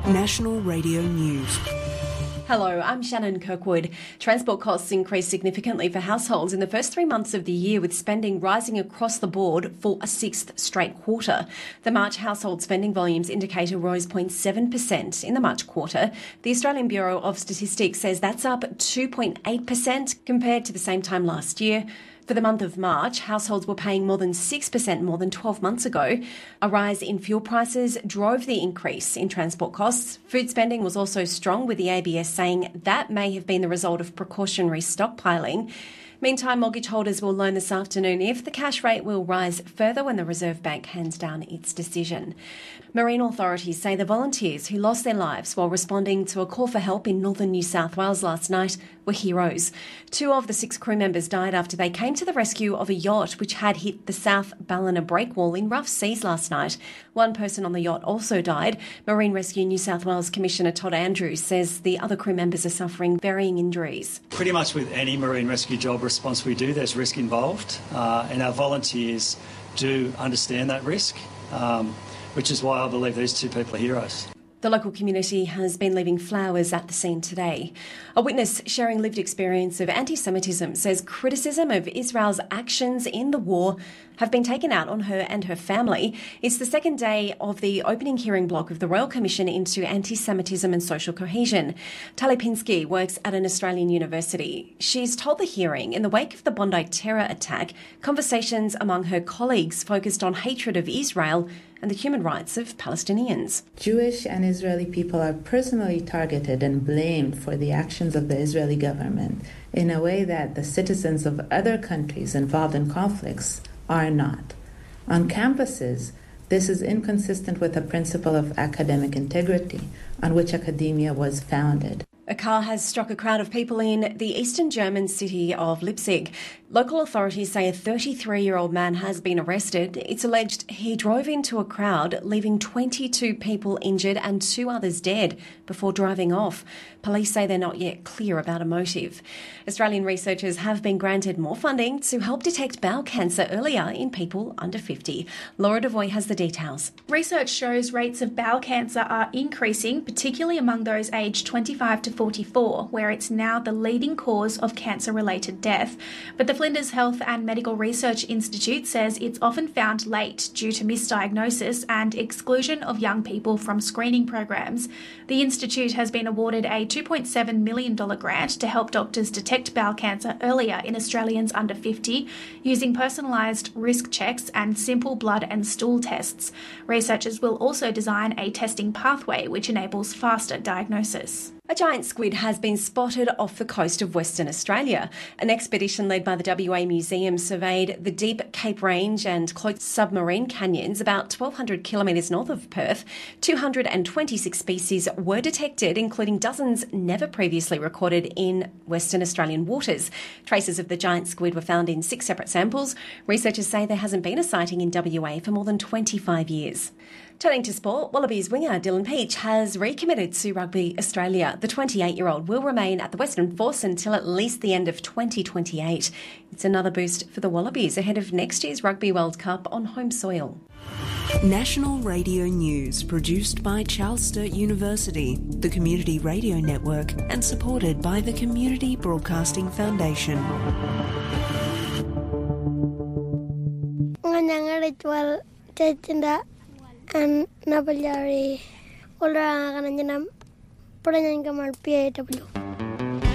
National Radio News. Hello, I'm Shannon Kirkwood. Transport costs increased significantly for households in the first 3 months of the year, with spending rising across the board for a sixth straight quarter. The March household spending volumes indicator rose 0.7% in the March quarter. The Australian Bureau of Statistics says that's up 2.8% compared to the same time last year. For the month of March, households were paying more than 6% more than 12 months ago. A rise in fuel prices drove the increase in transport costs. Food spending was also strong, with the ABS saying that may have been the result of precautionary stockpiling. Meantime, mortgage holders will learn this afternoon if the cash rate will rise further when the Reserve Bank hands down its decision. Marine authorities say the volunteers who lost their lives while responding to a call for help in northern New South Wales last night were heroes. 2 of the 6 crew members died after they came to the rescue of a yacht which had hit the South Ballina breakwall in rough seas last night. 1 person on the yacht also died. Marine Rescue New South Wales Commissioner Todd Andrews says the other crew members are suffering varying injuries. Pretty much with any marine rescue job response we do, there's risk involved, and our volunteers do understand that risk, which is why I believe these 2 people are heroes. The local community has been leaving flowers at the scene today. A witness sharing lived experience of anti-Semitism says criticism of Israel's actions in the war have been taken out on her and her family. It's the second day of the opening hearing block of the Royal Commission into Anti-Semitism and Social Cohesion. Tali Pinsky works at an Australian university. She's told the hearing, in the wake of the Bondi terror attack, conversations among her colleagues focused on hatred of Israel and the human rights of Palestinians. Jewish and Israeli people are personally targeted and blamed for the actions of the Israeli government in a way that the citizens of other countries involved in conflicts are not. On campuses, this is inconsistent with the principle of academic integrity on which academia was founded. A car has struck a crowd of people in the eastern German city of Leipzig. Local authorities say a 33-year-old man has been arrested. It's alleged he drove into a crowd, leaving 22 people injured and 2 others dead before driving off. Police say they're not yet clear about a motive. Australian researchers have been granted more funding to help detect bowel cancer earlier in people under 50. Laura Devoy has the details. Research shows rates of bowel cancer are increasing, particularly among those aged 25 to 44, where it's now the leading cause of cancer-related death. But the Flinders Health and Medical Research Institute says it's often found late due to misdiagnosis and exclusion of young people from screening programs. The institute has been awarded a $2.7 million grant to help doctors detect bowel cancer earlier in Australians under 50 using personalised risk checks and simple blood and stool tests. Researchers will also design a testing pathway which enables faster diagnosis. A giant squid has been spotted off the coast of Western Australia. An expedition led by the WA Museum surveyed the deep Cape Range and close submarine canyons about 1,200 kilometres north of Perth. 226 species were detected, including dozens never previously recorded in Western Australian waters. Traces of the giant squid were found in 6 separate samples. Researchers say there hasn't been a sighting in WA for more than 25 years. Turning to sport, Wallabies winger Dylan Peach has recommitted to Rugby Australia. The 28-year-old will remain at the Western Force until at least the end of 2028. It's another boost for the Wallabies ahead of next year's Rugby World Cup on home soil. National Radio News, produced by Charles Sturt University, the Community Radio Network, and supported by the Community Broadcasting Foundation. And Naballari, Ola Gananam, Pranangamal PAW.